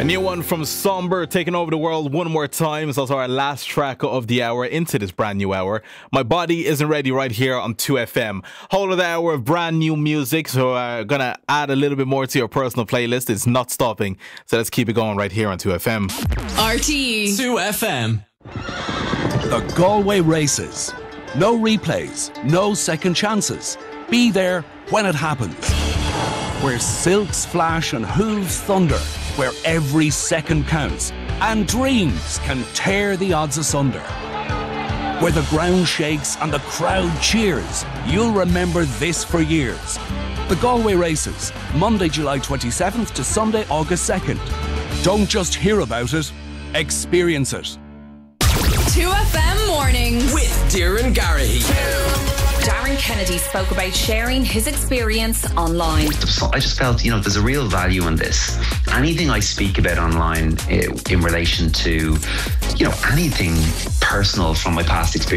A new one from Somber, taking over the world one more time. It's also our last track of the hour into this brand new hour. My Body Isn't Ready right here on 2FM. Whole of the hour of brand new music, so I'm going to add a little bit more to your personal playlist. It's not stopping, so let's keep it going right here on 2FM. RTE 2FM. The Galway Races. No replays, no second chances. Be there when it happens. Where silks flash and hooves thunder. Where every second counts and dreams can tear the odds asunder. Where the ground shakes and the crowd cheers, you'll remember this for years. The Galway Races, Monday, July 27th to Sunday, August 2nd. Don't just hear about it, experience it. 2FM Mornings With Darren Garrahy. Darren Kennedy spoke about sharing his experience online. I just felt, there's a real value in this. Anything I speak about online in relation to, anything personal from my past experience,